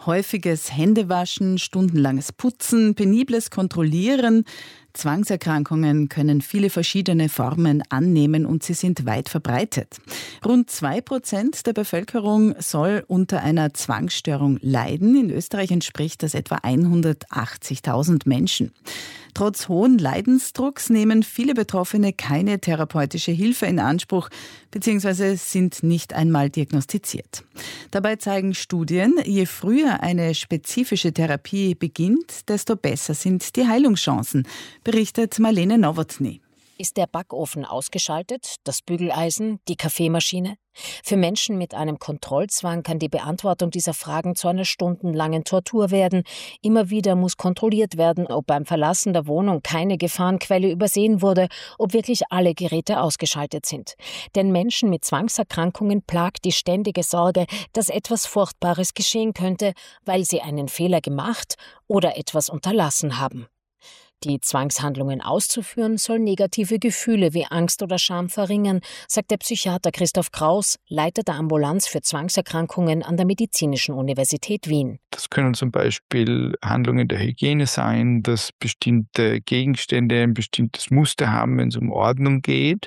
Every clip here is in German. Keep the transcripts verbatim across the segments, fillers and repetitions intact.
Häufiges Händewaschen, stundenlanges Putzen, penibles Kontrollieren. Zwangserkrankungen können viele verschiedene Formen annehmen und sie sind weit verbreitet. Rund zwei Prozent der Bevölkerung soll unter einer Zwangsstörung leiden. In Österreich entspricht das etwa hundertachtzigtausend Menschen. Trotz hohen Leidensdrucks nehmen viele Betroffene keine therapeutische Hilfe in Anspruch bzw. sind nicht einmal diagnostiziert. Dabei zeigen Studien, je früher eine spezifische Therapie beginnt, desto besser sind die Heilungschancen, berichtet Marlene Nowotny. Ist der Backofen ausgeschaltet, das Bügeleisen, die Kaffeemaschine? Für Menschen mit einem Kontrollzwang kann die Beantwortung dieser Fragen zu einer stundenlangen Tortur werden. Immer wieder muss kontrolliert werden, ob beim Verlassen der Wohnung keine Gefahrenquelle übersehen wurde, ob wirklich alle Geräte ausgeschaltet sind. Denn Menschen mit Zwangserkrankungen plagt die ständige Sorge, dass etwas Furchtbares geschehen könnte, weil sie einen Fehler gemacht oder etwas unterlassen haben. Die Zwangshandlungen auszuführen, soll negative Gefühle wie Angst oder Scham verringern, sagt der Psychiater Christoph Kraus, Leiter der Ambulanz für Zwangserkrankungen an der Medizinischen Universität Wien. Das können zum Beispiel Handlungen der Hygiene sein, dass bestimmte Gegenstände ein bestimmtes Muster haben, wenn es um Ordnung geht.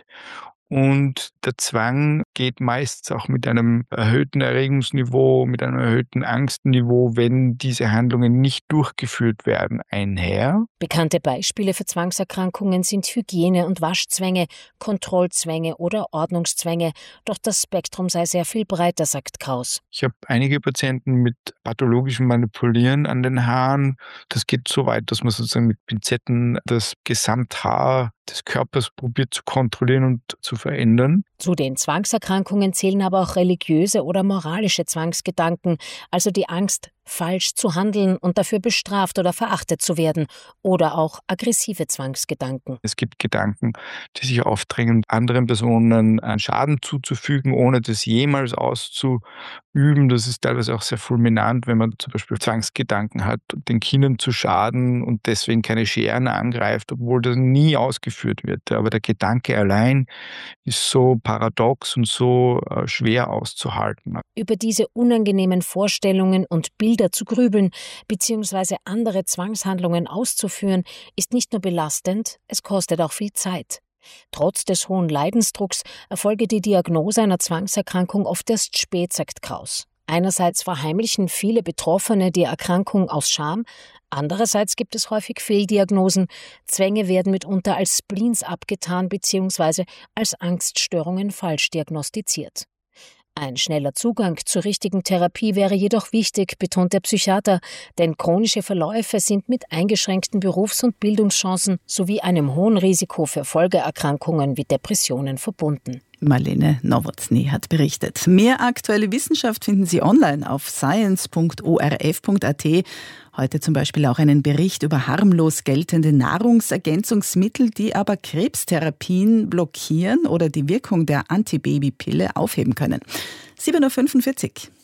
Und der Zwang geht meist auch mit einem erhöhten Erregungsniveau, mit einem erhöhten Angstniveau, wenn diese Handlungen nicht durchgeführt werden, einher. Bekannte Beispiele für Zwangserkrankungen sind Hygiene- und Waschzwänge, Kontrollzwänge oder Ordnungszwänge. Doch das Spektrum sei sehr viel breiter, sagt Kraus. Ich habe einige Patienten mit pathologischem Manipulieren an den Haaren. Das geht so weit, dass man sozusagen mit Pinzetten das Gesamthaar des Körpers probiert zu kontrollieren und zu verändern. Zu den Zwangserkrankungen zählen aber auch religiöse oder moralische Zwangsgedanken, also die Angst, falsch zu handeln und dafür bestraft oder verachtet zu werden, oder auch aggressive Zwangsgedanken. Es gibt Gedanken, die sich aufdrängen, anderen Personen einen Schaden zuzufügen, ohne das jemals auszuüben. Das ist teilweise auch sehr fulminant, wenn man zum Beispiel Zwangsgedanken hat, den Kindern zu schaden und deswegen keine Scheren angreift, obwohl das nie ausgeführt wird. Aber der Gedanke allein ist so paradox und so äh, schwer auszuhalten. Über diese unangenehmen Vorstellungen und Bilder zu grübeln bzw. andere Zwangshandlungen auszuführen, ist nicht nur belastend, es kostet auch viel Zeit. Trotz des hohen Leidensdrucks erfolge die Diagnose einer Zwangserkrankung oft erst spät, sagt Kraus. Einerseits verheimlichen viele Betroffene die Erkrankung aus Scham, andererseits gibt es häufig Fehldiagnosen. Zwänge werden mitunter als Spleens abgetan bzw. als Angststörungen falsch diagnostiziert. Ein schneller Zugang zur richtigen Therapie wäre jedoch wichtig, betont der Psychiater, denn chronische Verläufe sind mit eingeschränkten Berufs- und Bildungschancen sowie einem hohen Risiko für Folgeerkrankungen wie Depressionen verbunden. Marlene Nowotny hat berichtet. Mehr aktuelle Wissenschaft finden Sie online auf science punkt o r f punkt a t. Heute zum Beispiel auch einen Bericht über harmlos geltende Nahrungsergänzungsmittel, die aber Krebstherapien blockieren oder die Wirkung der Antibabypille aufheben können. sieben Uhr fünfundvierzig.